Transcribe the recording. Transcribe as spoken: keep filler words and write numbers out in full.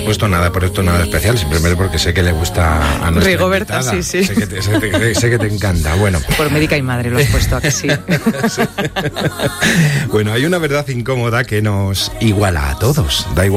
puesto nada por esto, nada especial, simplemente porque sé que le gusta a nuestra Rigoberta, invitada. sí, sí. Sé que, te, sé, que, sé que te encanta. Bueno. Por médica y madre lo has puesto, ¿a que sí? Sí. Bueno, hay una verdad incómoda que nos iguala a todos. Da igual